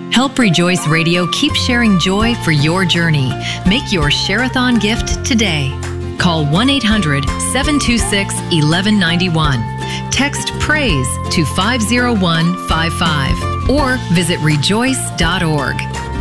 Help Rejoice Radio keep sharing joy for your journey. Make your Share-a-thon gift today. Call 1-800-726-1191. Text PRAISE to 50155 or visit rejoice.org.